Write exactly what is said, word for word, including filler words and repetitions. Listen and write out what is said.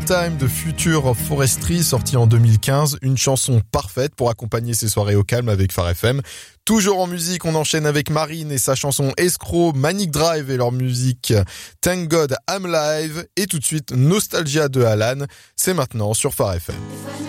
Time de Future of Forestry, sorti en deux mille quinze. Une chanson parfaite pour accompagner ces soirées au calme avec Phare F M. Toujours en musique, on enchaîne avec Marine et sa chanson Escroc, Manic Drive et leur musique Thank God I'm Live. Et tout de suite, Nostalgia de Alan. C'est maintenant sur Phare F M.